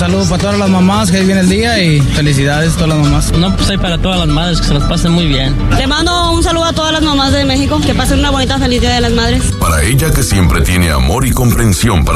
saludo para todas las mamás, que ahí viene el día y felicidades a todas las mamás. No, pues hay para todas las madres, que se las pasen muy bien. Le mando un saludo a todas las mamás de México, que pasen una bonita feliz Día de las Madres. Para ella, que siempre tiene amor y comprensión para